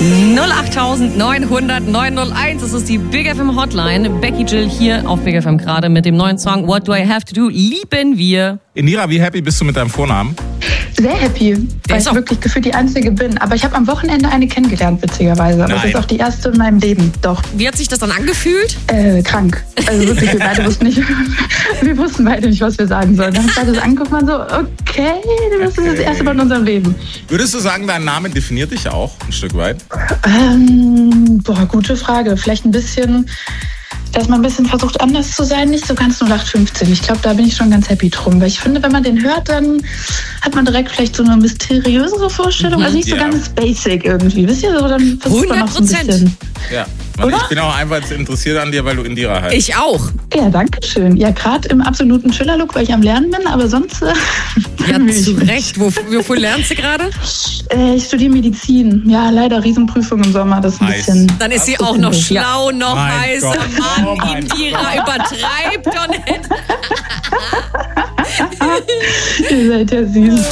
08900 901, das ist die Big FM Hotline. Becky Jill hier auf Big FM gerade mit dem neuen Song What Do I Have To Do, lieben wir. Indira, wie happy bist du mit deinem Vornamen? Sehr happy, weil ich wirklich gefühlt die Einzige bin. Aber ich habe am Wochenende eine kennengelernt, witzigerweise. Aber das ist auch die erste in meinem Leben, doch. Wie hat sich das dann angefühlt? Krank. Also wirklich, wir wussten beide nicht, was wir sagen sollen. Dann haben wir beide so angeguckt und so, okay, das ist das erste Mal in unserem Leben. Würdest du sagen, dein Name definiert dich auch ein Stück weit? Gute Frage. Vielleicht ein bisschen, dass man ein bisschen versucht, anders zu sein, nicht so ganz 0815. Ich glaube, da bin ich schon ganz happy drum. Weil ich finde, wenn man den hört, dann hat man direkt vielleicht so eine mysteriösere Vorstellung. Also nicht so ganz basic irgendwie. Wisst ihr, so dann versucht man noch so ein bisschen. Ja. Ich bin auch einfach interessiert an dir, weil du Indira heißt. Ich auch. Ja, danke schön. Ja, gerade im absoluten Chiller-Look, weil ich am Lernen bin, aber sonst... ja, zu Recht. Wofür lernst du gerade? Ich studiere Medizin. Ja, leider Riesenprüfung im Sommer. Das ist ein bisschen... Dann ist sie auch noch schlau, noch heißer. Mann, Indira übertreibt doch nicht. Ihr seid ja süß.